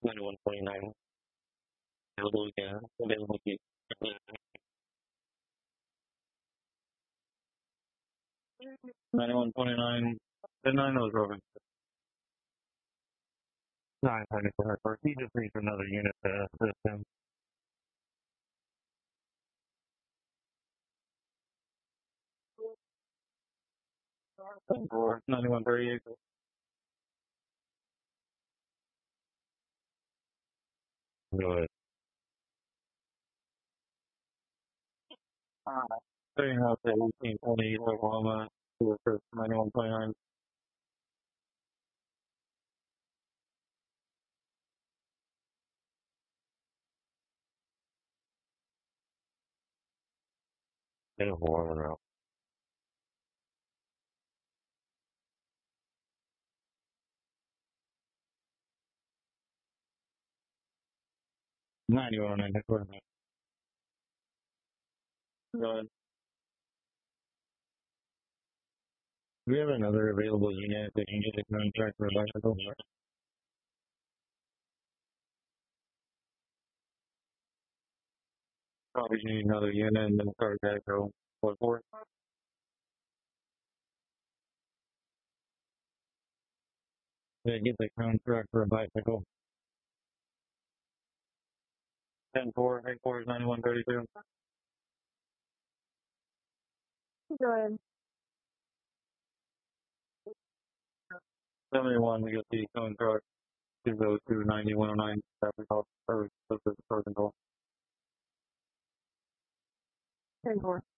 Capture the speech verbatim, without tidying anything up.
ninety-one twenty-nine. Available again. Available again. ninety-one twenty-nine. The nine was over. nine ninety-four. He just needs another unit to assist him. For ninety-one thirty-eight. Go ahead. Starting out at eighteen twenty Oklahoma. ninety-one twenty-nine. In Warren route. ninety-one ninety-four. Go ahead. Do we have another available unit that you need to contract for electrical? Probably need another unit and then start that go. What for? Yeah, get the contract for a bicycle. ten four, eight four is ninety-one thirty-two. Go ahead. seventy-one, we get the contract to go to ninety-one oh nine. Traffic call, or, this is the person call. ten four.